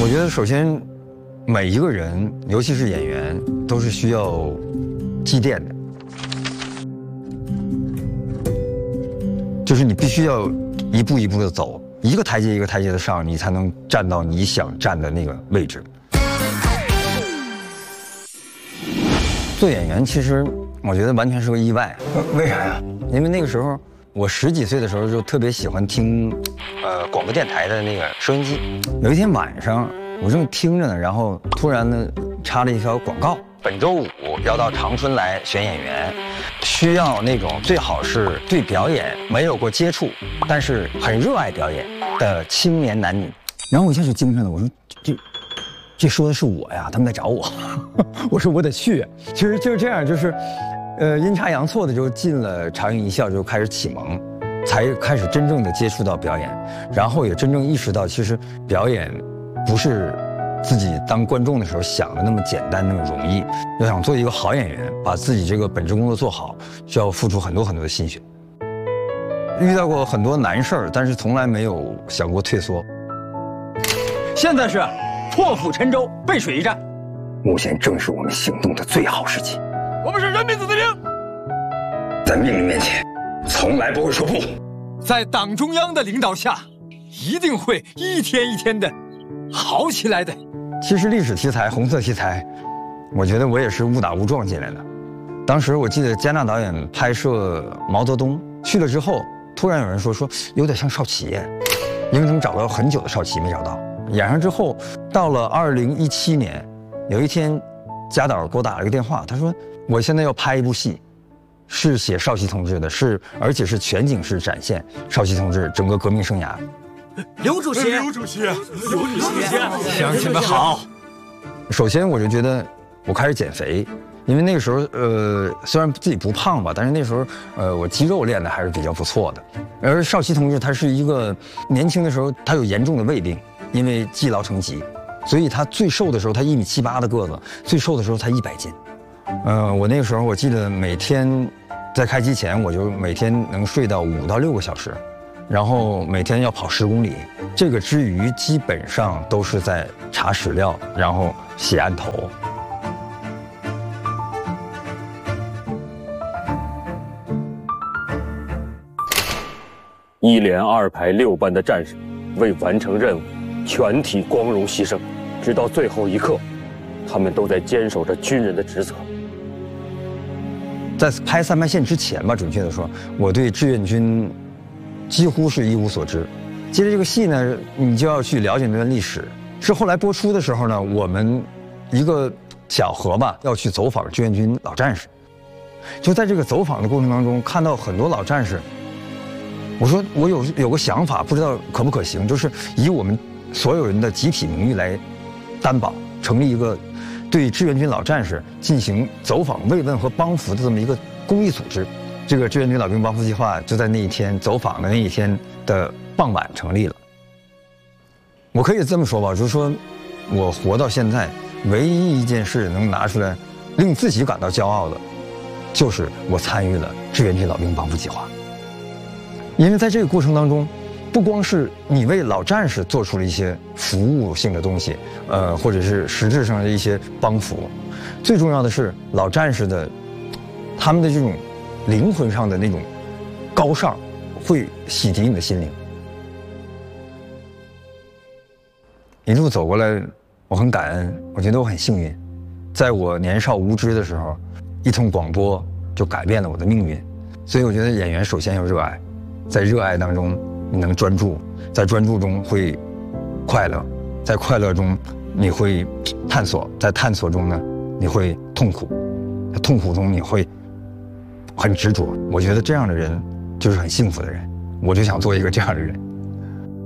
我觉得首先，每一个人，尤其是演员，都是需要积淀的，就是你必须要一步一步的走，一个台阶一个台阶的上，你才能站到你想站的那个位置。做演员其实我觉得完全是个意外，为啥呀？因为那个时候我10几岁的时候就特别喜欢听，广播电台的那个收音机。有一天晚上我正听着呢，然后突然呢插了一条广告，本周5要到长春来选演员，需要那种最好是对表演没有过接触，但是很热爱表演的青年男女。然后我一下就精神了，我说这说的是我呀，他们在找我，我说我得去。其实就是这样，就是阴差阳错的就进了长映一笑，就开始启蒙，才开始真正的接触到表演，然后也真正意识到，其实表演不是自己当观众的时候想的那么简单那么容易。要想做一个好演员，把自己这个本职工作做好，需要付出很多很多的心血。遇到过很多难事儿，但是从来没有想过退缩。现在是破釜沉舟，背水一战。目前正是我们行动的最好时机。我们是人民子弟兵，在命令面前，从来不会说不。在党中央的领导下，一定会一天一天的好起来的。其实历史题材、红色题材，我觉得我也是误打误撞进来的。当时我记得加纳导演拍摄毛泽东去了之后，突然有人说有点像少奇耶，因为他们找到很久的少奇没找到。演上之后，到了2017年，有一天，贾导给我打了个电话，他说我现在要拍一部戏，是写少奇同志的，而且是全景式展现少奇同志整个革命生涯。 刘主席， 乡亲们好。首先我就觉得我开始减肥，因为那个时候虽然自己不胖吧，但是那时候我肌肉练的还是比较不错的。而少奇同志他是一个年轻的时候他有严重的胃病，因为积劳成疾，所以他最瘦的时候他1.78米的个子，最瘦的时候才100斤。我那个时候我记得每天在开机前我就每天能睡到5到6个小时，然后每天要跑10公里。这个之余基本上都是在查史料，然后写案头。 1连2排6班的战士为完成任务，全体光荣牺牲，直到最后一刻，他们都在坚守着军人的职责。 在拍3排线之前吧，准确的说，我对志愿军几乎是一无所知。接着这个戏呢，你就要去了解那段历史。是后来播出的时候呢，我们一个巧合吧，要去走访志愿军老战士。就在这个走访的过程当中，看到很多老战士。我说我有个想法，不知道可不可行，就是以我们所有人的集体名誉来担保，成立一个对志愿军老战士进行走访慰问和帮扶的这么一个公益组织。这个志愿军老兵帮扶计划就在那一天走访的那一天的傍晚成立了。我可以这么说吧，就是说我活到现在，唯一一件事能拿出来令自己感到骄傲的，就是我参与了志愿军老兵帮扶计划。因为在这个过程当中，不光是你为老战士做出了一些服务性的东西，或者是实质上的一些帮扶，最重要的是老战士的他们的这种灵魂上的那种高尚，会洗涤你的心灵。一路走过来，我很感恩，我觉得我很幸运，在我年少无知的时候，一通广播就改变了我的命运。所以我觉得演员首先要热爱。在热爱当中，你能专注，在专注中会快乐，在快乐中你会探索，在探索中呢，你会痛苦，在痛苦中你会很执着。我觉得这样的人就是很幸福的人，我就想做一个这样的人。